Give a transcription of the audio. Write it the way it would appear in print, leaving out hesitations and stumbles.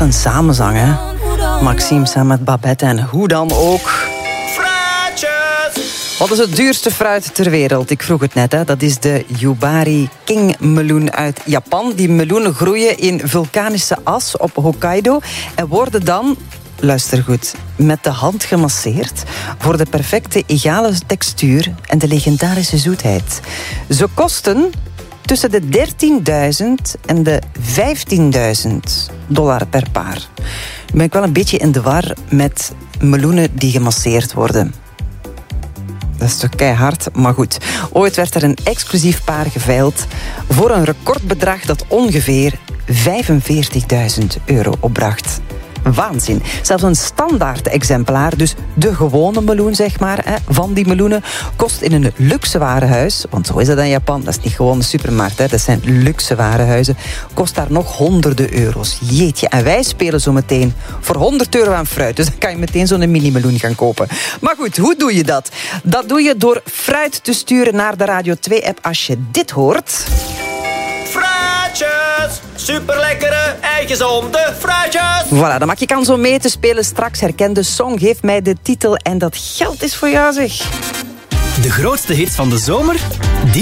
een samenzang, hè? Maxime samen met Babette en hoe dan ook. Fruitjes! Wat is het duurste fruit ter wereld? Ik vroeg het net, hè. Dat is de Yubari King meloen uit Japan. Die meloenen groeien in vulkanische as op Hokkaido en worden dan, luister goed, met de hand gemasseerd voor de perfecte egale textuur en de legendarische zoetheid. Ze kosten tussen de $13.000 en de $15.000 per paar. Nu ben ik wel een beetje in de war met meloenen die gemasseerd worden. Dat is toch keihard, maar goed. Ooit werd er een exclusief paar geveild voor een recordbedrag dat ongeveer €45.000 opbracht. Waanzin. Zelfs een standaard exemplaar, dus de gewone meloen, zeg maar, van die meloenen, kost in een luxe warenhuis, want zo is dat in Japan, dat is niet gewoon een supermarkt, dat zijn luxe warenhuizen, kost daar nog honderden euro's. Jeetje, en wij spelen zo meteen voor €100 aan fruit, dus dan kan je meteen zo'n mini-meloen gaan kopen. Maar goed, hoe doe je dat? Dat doe je door fruit te sturen naar de Radio 2-app als je dit hoort. Fruitjes! Superlekkere, eigenzonde fruitjes! Voilà, dan maak je kans om mee te spelen. Straks herken de song, geef mij de titel en dat geld is voor jou, zeg. De grootste hits van de zomer, die